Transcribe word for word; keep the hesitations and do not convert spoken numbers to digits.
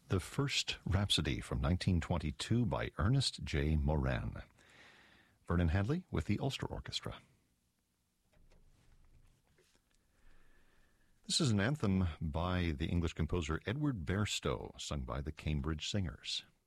The First Rhapsody from nineteen twenty-two by Ernest J. Moran. Vernon Hadley with the Ulster Orchestra. This is an anthem by the English composer Edward Bairstow, sung by the Cambridge Singers.